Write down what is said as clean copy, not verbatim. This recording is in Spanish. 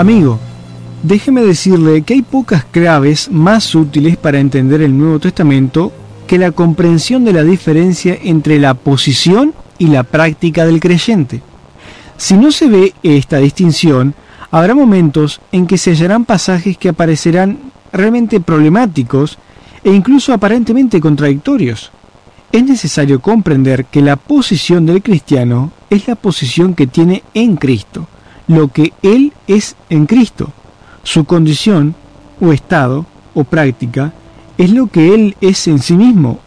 Amigo, déjeme decirle que hay pocas claves más útiles para entender el Nuevo Testamento que la comprensión de la diferencia entre la posición y la práctica del creyente. Si no se ve esta distinción, habrá momentos en que se hallarán pasajes que aparecerán realmente problemáticos e incluso aparentemente contradictorios. Es necesario comprender que la posición del cristiano es la posición que tiene en Cristo, lo que Él es en Cristo. Su condición, o estado, o práctica, es lo que Él es en sí mismo,